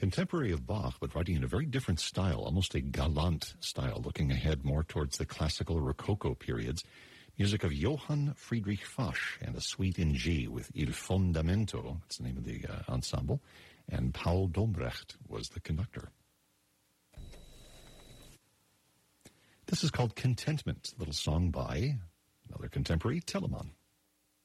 Contemporary of Bach, but writing in a very different style, almost a galant style, looking ahead more towards the classical Rococo periods. Music of Johann Friedrich Fasch and a suite in G with Il Fondamento, that's the name of the ensemble, and Paul Dombrecht was the conductor. This is called Contentment, a little song by another contemporary, Telemann.